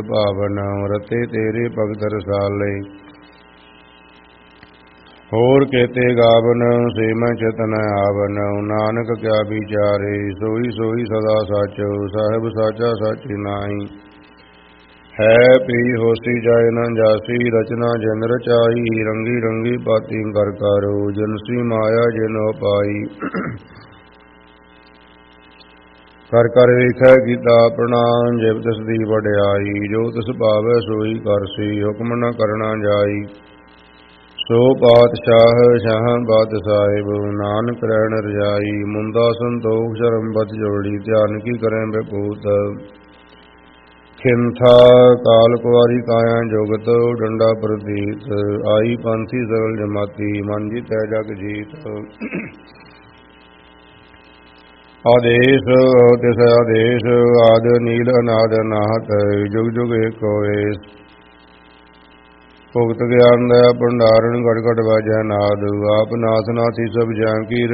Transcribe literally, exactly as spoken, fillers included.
ਭਾਵਨ ਰਤੇ ਤੇਰੇ ਭਗਤ ਰਸਾਲੇ। ਹੋਰ ਕੇਤੇ ਗਾਵਨ ਸੇ ਮੈਂ ਚਿਤਨ ਆਵਨ, ਨਾਨਕ ਕਿਆ ਵਿਚਾਰੇ ਸੋਈ ਸੋਈ ਸਦਾ ਸਾਚੋ, ਸਾਹਿਬ ਸਾਚਾ ਸਾਚੀ ਨਾਈ। ਹੈ ਪੀ ਹੋਸੀ ਜਾਇ ਨ ਜਾਸੀ, ਰਚਨਾ ਜਿਨ ਰਚਾਈ, ਰੰਗੀ ਰੰਗੀ ਪਾਤੀ ਕਰ ਕਰੋ, ਜਿਨਸੀ ਮਾਇਆ ਜਿਨ ਉਪਾਈ। ਕਰ ਕਰ ਵੇਖੈ ਕੀਤਾ ਪ੍ਰਣਾਮ, ਜਿਵ ਤਿਸ ਦੀ ਵਡਿਆਈ, ਜੋ ਤਿਸ ਭਾਵੈ ਸੋਈ ਕਰਸੀ, ਹੁਕਮ ਨ ਕਰਨਾ ਜਾਈ। ਸੋ ਪਾਤਸ਼ਾਹ ਸ਼ਾਹ ਬਾਦ ਸਾਹਿਬ, ਨਾਨਕ ਰਹਿਣ ਰਜਾਈ, ਮੁੰਦਾ ਸੰਤੋਖ ਸ਼ਰਮ ਬਤ ਜੋੜੀ, ਧਿਆਨ ਕੀ ਕਰੈ ਬਪੂਤ। ਖਿੰਥਾ ਕਾਲ ਕੁਵਾਰੀ ਕਾਇਆ ਜੁਗਤ, ਡੰਡਾ ਪ੍ਰਤੀਤ, ਆਈ ਪੰਥੀ ਸਗਲ ਜਮਾਤੀ, ਮਨ ਜੀਤੈ ਜਗ ਜੀਤ। ਆਦੇਸ਼ ਤਿਸ ਆਦੇਸ਼, ਆਦ ਨੀਲ ਅਨਾਦ ਅਨਾਹਤ, ਜੁਗ ਜੁਗ ਏਕ ਹੋਏ। ਭੁਗਤ ਗਿਆਨ ਦਇਆ ਭੰਡਾਰਨ, ਘਟ ਘਟ ਵਾਜੈ ਨਾਦ, ਆਪ ਨਾਥ ਨਾਥੀ ਸਭ ਜਾਂ ਕੀ।